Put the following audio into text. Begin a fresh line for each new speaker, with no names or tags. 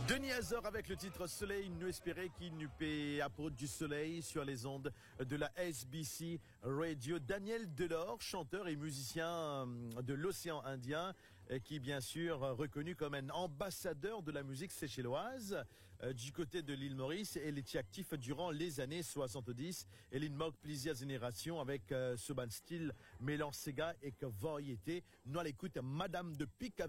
Denis Hazard avec le titre Soleil, nous espérait qu'il nous paie apôtre du soleil sur les ondes de la SBC Radio. Daniel Delors, chanteur et musicien de l'océan Indien, qui bien sûr reconnu comme un ambassadeur de la musique séchelloise du côté de l'île Maurice. Et il était actif durant les années 70. Et il manque plusieurs générations avec ce ban style mélange Sega et que variété. Nous à l'écoute Madame de Pique